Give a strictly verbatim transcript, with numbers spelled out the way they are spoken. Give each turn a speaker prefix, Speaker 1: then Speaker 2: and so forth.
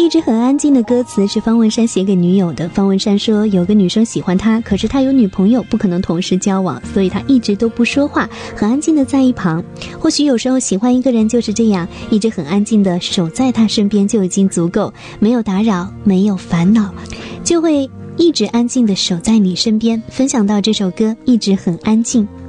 Speaker 1: 一直很安静的歌词是方文山写给女友的。方文山说，有个女生喜欢他，可是他有女朋友，不可能同时交往，所以他一直都不说话，很安静的在一旁。或许有时候喜欢一个人就是这样，一直很安静的守在他身边就已经足够，没有打扰，没有烦恼，就会一直安静的守在你身边。分享到这首歌，一直很安静。